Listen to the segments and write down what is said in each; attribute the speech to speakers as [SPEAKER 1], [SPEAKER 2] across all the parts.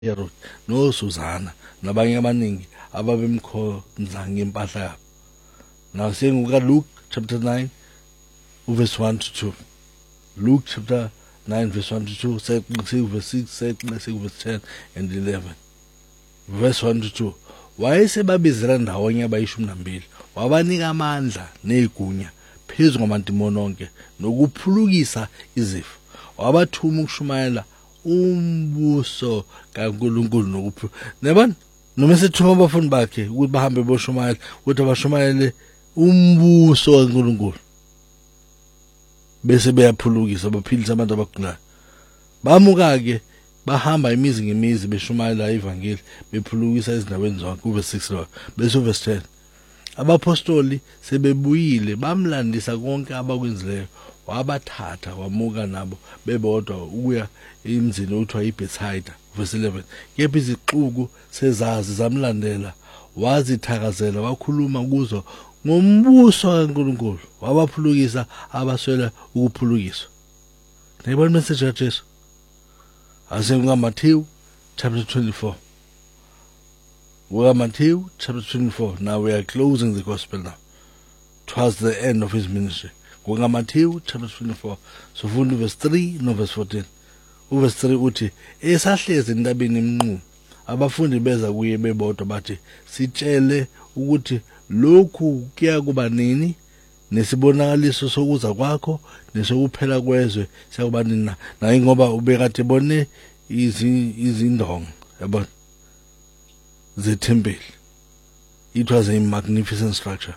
[SPEAKER 1] Herod noSuzana nabanye abaningi ababemkhonza ngempahla yabo. Now saying Luke chapter 9 verse 1 to 2. Luke chapter 9 verse 1 to 2, say verse 6, say verse 10 and 11. Verse 1 to 2. Wayesebabizela ndawonye abayishumi nambili, wabanika amandla negunya phezu kwamadimoni onke nokuphulukisa izifo. Wabathuma ukushumayela umbuso kaNkulunkulu nokuphulukisa. Noma sethuma abafundi bakhe ukuthi bahambe boshumayela, ukuthi abashumayele umbuso kaNkulunkulu. Bese beyaphulukisa baphilisa abantu abagulayo. Bamuka ke bahamba imizi ngemizi beshumayela ivangeli bephulukisa ezindaweni zonke. Verse 6 lo. Bese verse 10. Abapostoli sebebuyile bamlandisa konke abakwenzileyo, wabathatha wamuka nabo bebodwa ukuya emzini othiwa iBethsaida. Verse 11. Kepha izixuku sezazi zamlandela, wazithakazela wakhuluma kuzo ngombuso kaNkulunkulu, wabaphulukisa abaswela ukuphulukiswa. Nayibona message ya Jesu. Asenga Matthew chapter 24. We are Matthew chapter 24. Now we are closing the gospel now. Towards the end of his ministry. We are Matthew chapter 24. So from verse 3 no verse 14. Verse 3 uthi esahlezi endabeni emnqu abafundi beza kuye bebodwa bathi sitshele ukuthi lokhu kuya kuba nini nesibonakaliso sokuza kwakho nesokuphela kwezwe siyakuba nini na ngoba ubekade bone izindonga yabona zethempeli. It was a magnificent structure,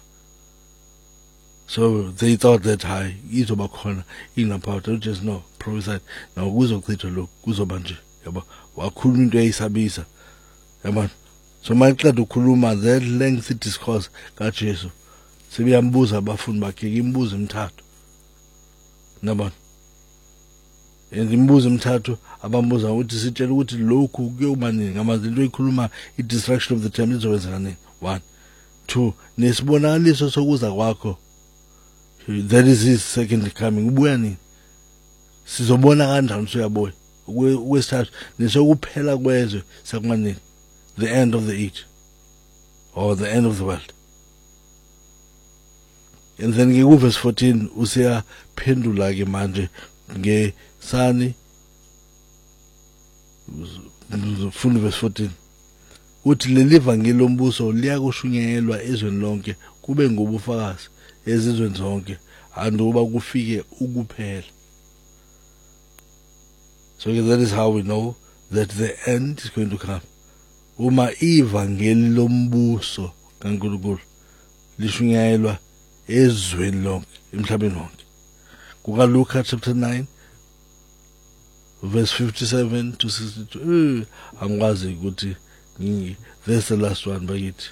[SPEAKER 1] so they thought that high izoba khona ingaphatha just no prophesied now kuzochithwa lokhu kuzoba nje yabo wakhuluma into eyisabisa yabona. So mayiqeda ukukhuluma that lengthy discourse kaJesu sebeyambuza abafundi bakhe imibuzo emithathu nabona. Imbuzo emithathu abambuza ukuthi sitshela ukuthi lokhu kuyoba nini ngamazi into eyikhuluma i-destruction of the temple izokwenzeka nini. 1 2 nesibonakaliso sokuza kwakho, that is his second coming, ubuya nini sizobona kanjani soyabuya. Okwesithathu nesokuphela kwezwe siyakuba nini, the end of the age or the end of the world. And then ke verse 14 usiyaphendula ke manje ngesani. Fundi verse 14 uthi leli vangeli lombuso liyakushunyelwa ezweni lonke kube ngobufakazi ezizweni zonke anduba kufike ukuphela. So that is how we know that the end is going to come. Uma ivangeli lombuso kaNkulunkulu lishunyelwa ezweni lonke emhlabeni wonke. Kuka Luke chapter 9 verse 57 to 62. Angikwazi ukuthi that's the last one bakithi.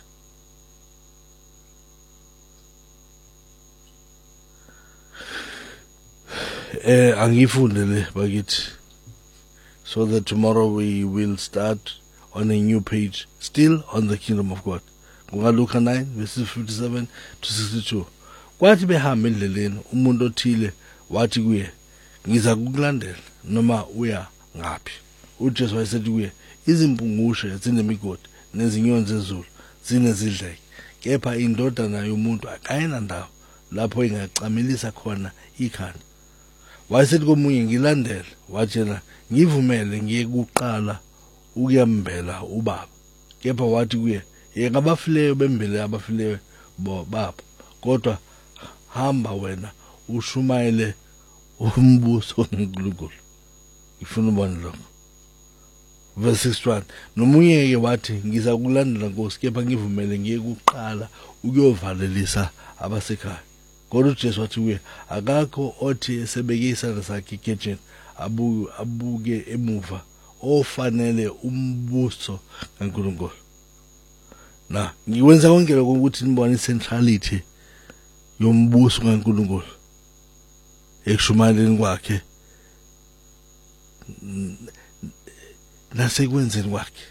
[SPEAKER 1] Angifunde le bakithi, so that tomorrow we will start on a new page, still on the kingdom of God. Kuka Luke 9 verses 57 to 62. Kwathi behamba endleleni umuntu othile wathi kuye, ngiza kukulandela noma uya ngaphi. uJesu wayesethi kuye, izimpungushe zinemigodi nezinyoni zezulu zinezidleke, kepha indodana yomuntu akayena ndawo lapho ingacamelisa khona ikhanda. Wayesethi komunye, ngilandele. Watshela, ngivumele ngiye kuqala ukuyambela ubaba. Kepha wathi kuye, yeka abafileyo bembele abafileyo baba, kodwa hamba wena ushumayele umbuso kaNkulunkulu. Ngifuna ubone lokho. Verse 61. Nomunye ke wathi, ngiza kulandela Nkosi, kepha ngivumele ngiye kuqala ukuyovalelisa abasekhaya. Kodwa uJesu wathi kuye, akakho othi esebeke isandla sakhe egejeni abuke emuva ofanele umbuso kaNkulunkulu. Na ngiwenza konke lokho ukuthi nibone centrality yombuso kaNkulunkulu ekushumayeleni kwakhe nasekwenzeni kwakhe.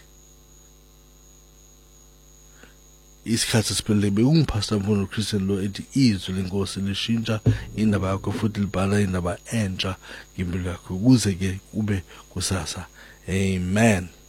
[SPEAKER 1] Isikhathi siphelele bengipastor Mfundo Christian lo ethi izwi lenkosi lishintsha indaba yakho futhi libhala indaba entsha ngempilo yakho kuze ke kube kusasa. Amen.